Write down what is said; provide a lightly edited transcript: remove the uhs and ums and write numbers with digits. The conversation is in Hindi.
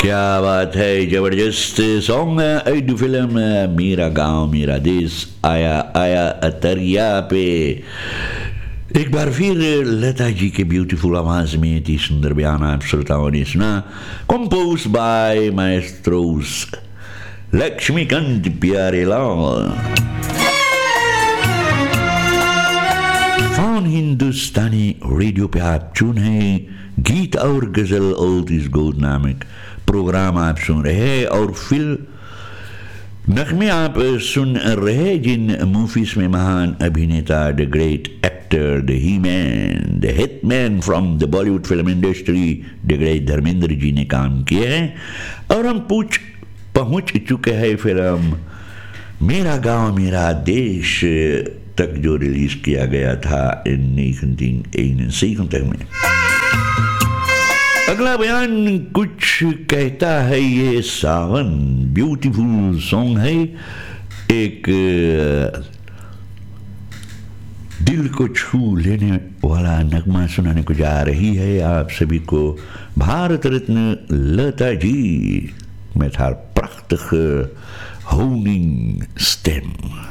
क्या बात है, जबरदस्त सॉन्ग है। फिल्म मेरा गांव मेरा देश आया आया अतरिया पे। एक बार फिर लता जी के ब्यूटीफुल आवाज में इतनी सुंदर बयान आप श्रोताओं ने सुना, compose bye माएस्ट्रोस Laxmikant Pyarelal. Fawn हिंदुस्तानी रेडियो पे आप चुन हैं गीत और गजल ओल्ड गोल्ड नामक प्रोग्राम आप सुन रहे हैं, और फिल्म नगमे आप सुन रहे जिन मूवीज में महान अभिनेता the great actor the he man the hitman from the Bollywood film industry the great Dharmendra ji ने काम किए हैं। और हम पहुंच चुके हैं फिल्म मेरा गांव मेरा देश तक, जो रिलीज किया गया था 1971 में। अगला बयान कुछ कहता है, ये सावन ब्यूटीफुल सॉन्ग है, एक दिल को छू लेने वाला नगमा सुनाने को जा रही है आप सभी को Bharat Ratna Lata ji met haar prachtige honingstem.